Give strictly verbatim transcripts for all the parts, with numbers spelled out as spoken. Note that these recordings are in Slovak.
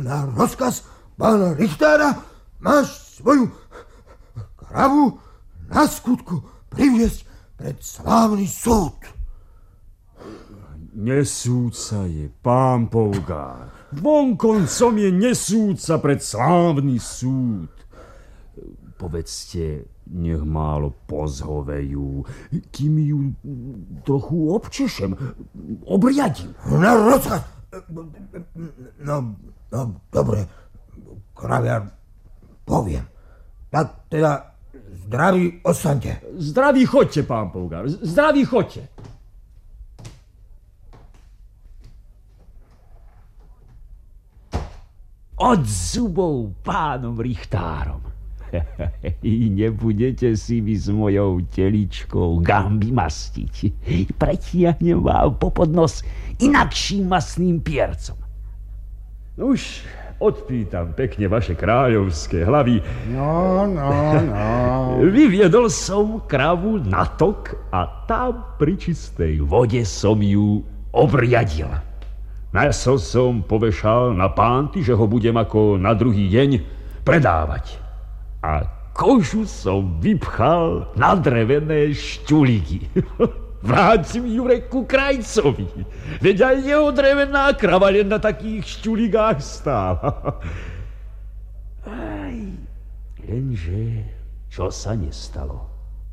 Na rozkaz pána Richtára máš svoju kravu na skutku priviesť pred slávny súd. Nesúdca je pán Polgár. Vonkoncom je nesúdca pred slávny súd. Povedzte, nech málo pozhovejú, kým ju trochu občešem, obriadím. Na rozkaz. No, no, dobre, kraviar, poviem. Tak teda zdraví ostaňte. Zdraví choďte, pán Polgár, zdraví choďte. Od zubov pánom Richtárom. I nebudete si vy s mojou teličkou gamby mastiť. Pretiahnem vám popod nos inakším masným piercom. Už odpýtam pekne vaše kráľovské hlavy. No, no, no. Vyviedol som kravu na tok a tam pri čistej vode som ju obriadil. Mäso som povešal na pánty, že ho budem ako na druhý deň predávať. A kožu som vypchal na drevené šťuliky. Vrátim ju reku krajcovi. Veď aj jeho drevená krava len na takých šťuligách stála. Aj, lenže čo sa nestalo?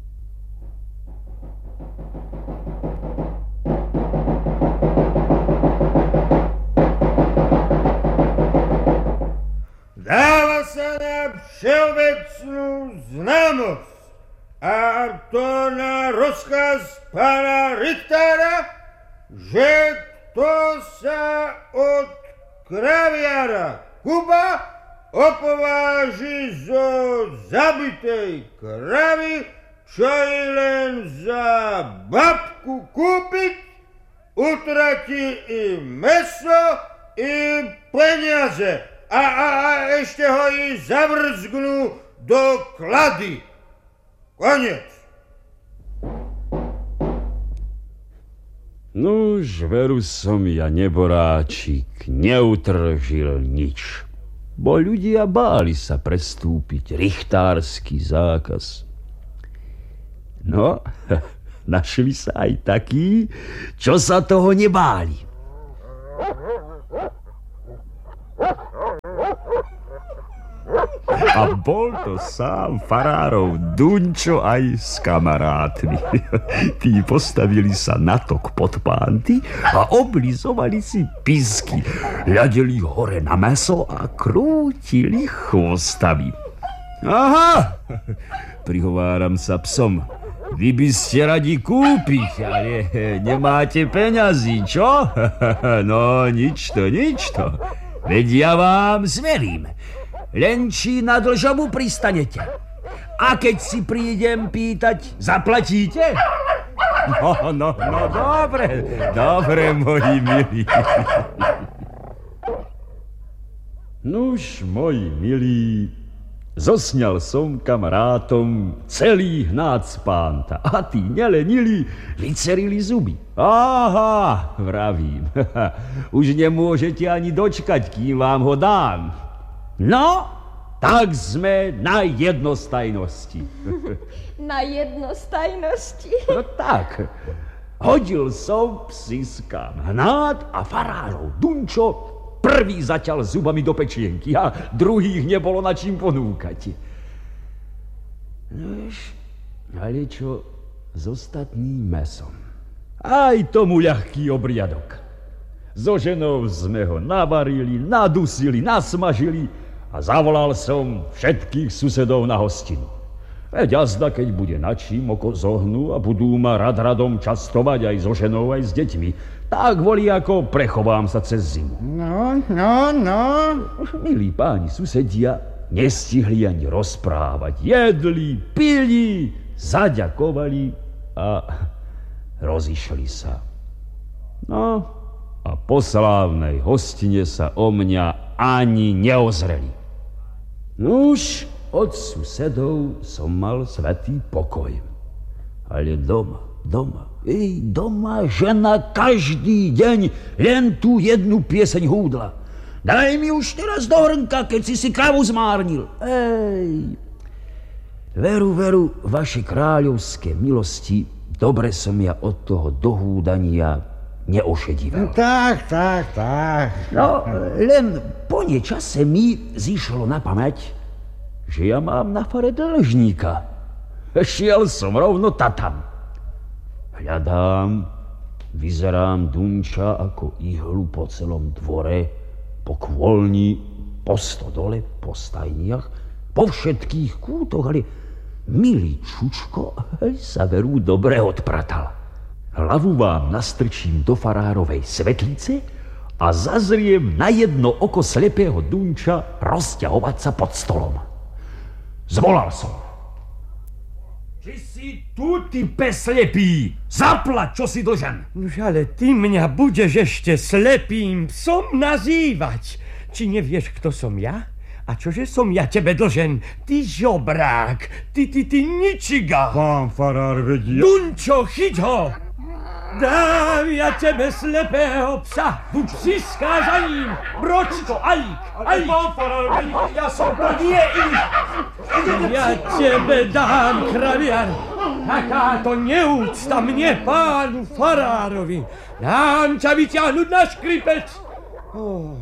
Dáva sa na všeobecnú známosť, a to na rozkaz pána Richtára, že kto sa od kraviara Kuba opováži zo zabitej kravy, čo je len za babku kúpiť, utratí i mäso, i peniaze. A, a, a ešte ho i zavrzgnú do klady. Konec. Nuž, veru som ja, neboráčik, neutržil nič. Bo ľudia báli sa prestúpiť richtársky zákaz. No, našli sa aj takí, čo sa toho nebáli. A bol to sám farárov Dunčo aj s kamarátmi. Tí postavili sa na tok pod pánty a oblizovali si pisky. Ľadili hore na mäso a krútili chvostami. Aha, prihováram sa psom. Vy by ste radi kúpiť, ale nemáte peňazí, čo? No, nič to, nič to. Veď ja vám zverím. Len či na dlžobu pristanete. A keď si prídem pýtať, zaplatíte? No, no, no, dobre, dobre, moji milí. Nuž, moji milí, zosňal som kamarátom celý hnác pánta. A tí nelenili, vycerili zuby. Aha, vravím, už nemôžete ani dočkať, kým vám ho dám. No, tak sme na jednostajnosti. Na jednostajnosti? No tak, hodil som psiskám hnát a farárov Dunčo prvý zaťal zubami do pečienky a druhých nebolo na čím ponúkať. Nož, ale čo s ostatným mäsom? Aj tomu ľahký obriadok. So ženou sme ho navarili, nadusili, nasmažili a zavolal som všetkých susedov na hostinu. Veď jazda, keď bude na čím oko zohnú a budú ma rad radom častovať aj so ženou, aj s deťmi, tak volí, ako prechovám sa cez zimu. No, no, no. Milí páni susedia, nestihli ani rozprávať. Jedli, pili, zaďakovali a rozišli sa. No, a po slávnej hostine sa o mňa ani neozreli. Nuž, od susedov som mal svätý pokoj. Ale doma, doma, ej, doma žena každý deň len tú jednu pieseň húdla. Daj mi už teraz do hrnka, keď si si kravu zmárnil. Ej, veru, veru, vaše kráľovské milosti, dobre som ja od toho dohúdania neošedivel. Tak, tak, tak. No, len po niečase mi zišlo na pamäť, že ja mám na fare dlžníka. Šiel som rovno tatam. Hľadám, vyzerám Dunča ako ihlu po celom dvore, po kôlni, po stodole, po stajniach, po všetkých kútoch, ale milý Čučko sa veru dobre odpratal. Hlavu vám nastrčím do farárovej svetlice a zazriem na jedno oko slepého Dunča rozťahovať sa pod stolom. Zvolal som. Či si tu, ty pes slepý? Zaplať, čo si dlžen. Nož ale ty mňa budeš ešte slepým psom nazývať. Či nevieš, kto som ja? A čože som ja tebe dlžen? Ty žobrák, ty, ty, ty ničiga. Pán farár vedie. Dunčo, chyť ho! Dám ja tebe slepého psa. Psiská za ním. Bročko, alík, alík. Pán farár vedie, ja som to nie ich. Ja tebe dám, kraviar. Takáto neúcta mne, pánu farárovi. Dám ťa vyťahnuť na škripec. Oh.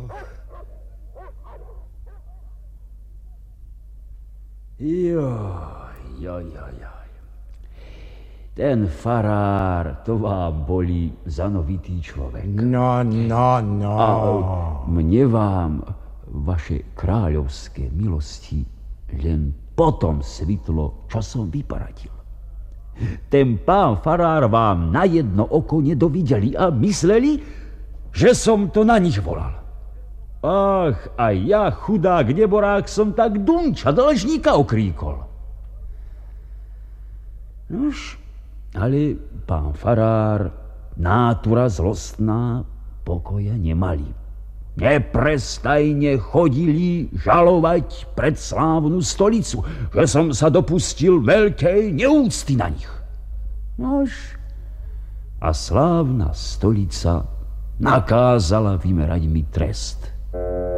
Joj, joj, joj, joj. Ten farár, to vám boli zanovitý človek. No, no, no. A mne vám vaše kráľovské milosti len potom svitlo, čo som vyparadil. Ten pán farár vám na jedno oko nedovideli a mysleli, že som to na nič volal. Ach, a ja, chudák neborák, som tak Dunča dlžníka okríkol. Nož, ale pán farár, nátura zlostná, pokoja nemali. Neprestajne chodili žalovať pred slávnu stolicu, že som sa dopustil veľkej neúcty na nich. Nož, a slávna stolica nakázala vymerať mi trest.